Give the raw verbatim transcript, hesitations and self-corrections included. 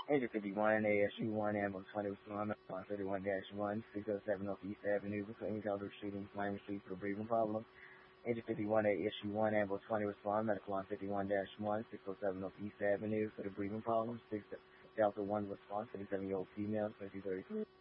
Agent fifty-one, A S U one, ambulance twenty respond, on thirty-one dash one, six oh seven North East Avenue, between Calder Street and Miami Street for a breathing problem. Agent fifty-one, A S U one, ambulance twenty respond, medical on fifty-one dash one, six oh seven North East Avenue for the breathing problem. six Delta one response, thirty-seven-year-old female, twenty-two thirty-three.